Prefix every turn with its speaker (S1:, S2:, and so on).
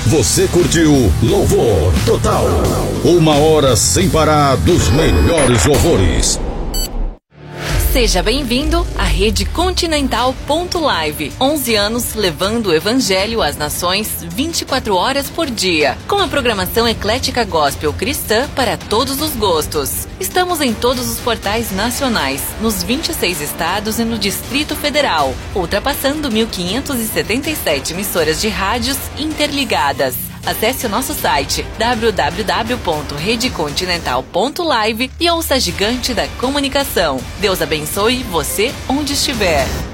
S1: Você curtiu Louvor Total. 1 hora sem parar dos melhores louvores.
S2: Seja bem-vindo à Rede Continental Live. 11 anos levando o Evangelho às nações 24 horas por dia. Com a programação eclética gospel cristã para todos os gostos. Estamos em todos os portais nacionais, nos 26 estados e no Distrito Federal, ultrapassando 1.577 emissoras de rádios interligadas. Acesse o nosso site www.redecontinental.live e ouça a gigante da comunicação. Deus abençoe você onde estiver.